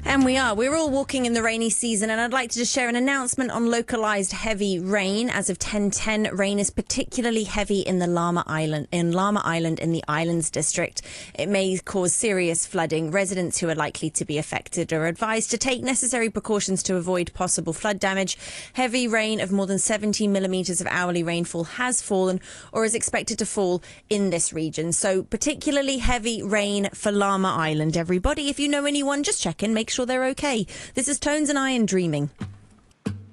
And we're all walking in the rainy season, and I'd like to just share an announcement on localised heavy rain. As of 10:10, rain is particularly heavy in the Llama Island in the Islands District. It may cause serious flooding. Residents who are likely to be affected are advised to take necessary precautions to avoid possible flood damage. Heavy rain of more than 70 millimetres of hourly rainfall has fallen or is expected to fall in this region. So particularly heavy rain for Llama Island, everybody. If you know anyone, just check in, make sure they're okay. This is Tones and Iron Dreaming.